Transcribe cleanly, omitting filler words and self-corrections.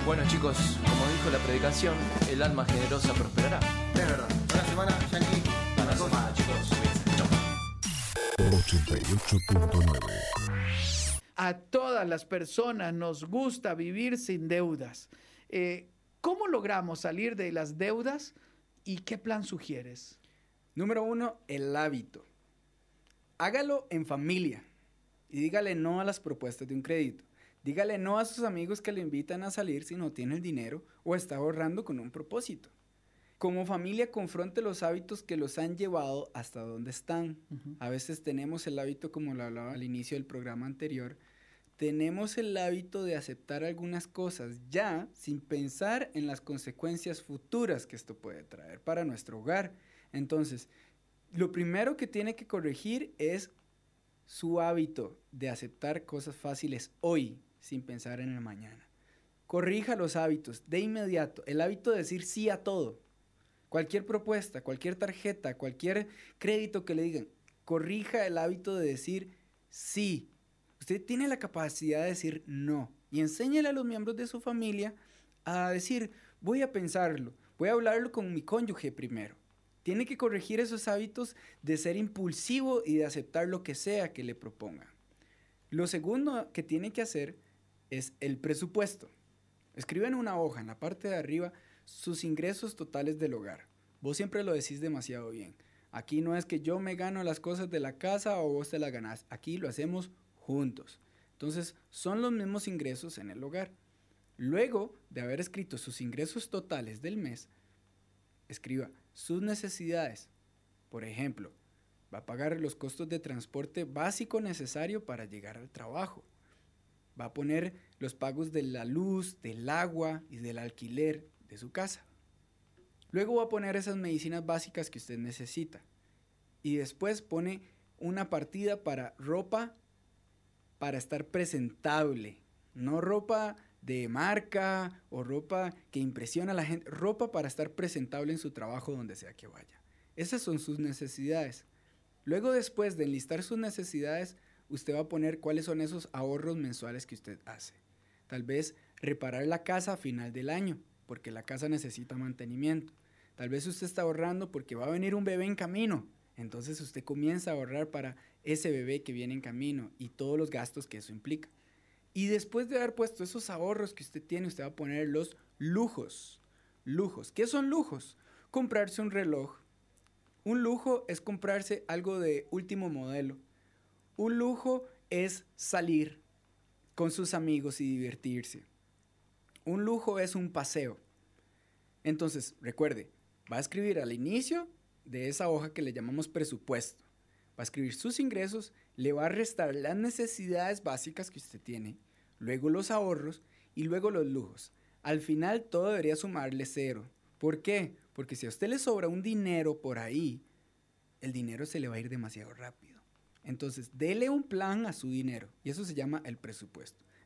Bueno chicos, como dijo la predicación, el alma generosa prosperará. Es verdad. Buena semana, Yankee. Buena semana chicos. Chau. 88.9. A todas las personas nos gusta vivir sin deudas. ¿Cómo logramos salir de las deudas y qué plan sugieres? Número 1, el hábito. Hágalo en familia y dígale no a las propuestas de un crédito. Dígale no a sus amigos que le invitan a salir si no tiene el dinero o está ahorrando con un propósito. Como familia, confronte los hábitos que los han llevado hasta donde están. A veces tenemos el hábito, como lo hablaba al inicio del programa anterior, tenemos el hábito de aceptar algunas cosas ya sin pensar en las consecuencias futuras que esto puede traer para nuestro hogar. Entonces, lo primero que tiene que corregir es su hábito de aceptar cosas fáciles hoy sin pensar en el mañana. Corrija los hábitos de inmediato, el hábito de decir sí a todo. Cualquier propuesta, cualquier tarjeta, cualquier crédito que le digan, corrija el hábito de decir sí. Usted tiene la capacidad de decir no y enséñale a los miembros de su familia a decir, voy a pensarlo, voy a hablarlo con mi cónyuge primero. Tiene que corregir esos hábitos de ser impulsivo y de aceptar lo que sea que le propongan. Lo segundo que tiene que hacer es el presupuesto. Escribe en una hoja, en la parte de arriba, sus ingresos totales del hogar. Vos siempre lo decís demasiado bien. Aquí no es que yo me gano las cosas de la casa o vos te las ganás. Aquí lo hacemos juntos. Entonces, son los mismos ingresos en el hogar. Luego de haber escrito sus ingresos totales del mes, escriba sus necesidades. Por ejemplo, va a pagar los costos de transporte básico necesario para llegar al trabajo. Va a poner los pagos de la luz, del agua y del alquiler de su casa. Luego va a poner esas medicinas básicas que usted necesita. Y después pone una partida para ropa para estar presentable. No ropa de marca o ropa que impresiona a la gente. Ropa para estar presentable en su trabajo donde sea que vaya. Esas son sus necesidades. Luego, después de enlistar sus necesidades, usted va a poner cuáles son esos ahorros mensuales que usted hace. Tal vez reparar la casa a final del año, porque la casa necesita mantenimiento. Tal vez usted está ahorrando porque va a venir un bebé en camino. Entonces usted comienza a ahorrar para ese bebé que viene en camino y todos los gastos que eso implica. Y después de haber puesto esos ahorros que usted tiene, usted va a poner los lujos. Lujos. ¿Qué son lujos? Comprarse un reloj. Un lujo es comprarse algo de último modelo. Un lujo es salir con sus amigos y divertirse. Un lujo es un paseo. Entonces, recuerde, va a escribir al inicio de esa hoja que le llamamos presupuesto. Va a escribir sus ingresos, le va a restar las necesidades básicas que usted tiene, luego los ahorros y luego los lujos. Al final todo debería sumarle 0. ¿Por qué? Porque si a usted le sobra un dinero por ahí, el dinero se le va a ir demasiado rápido. Entonces, dele un plan a su dinero y eso se llama el presupuesto.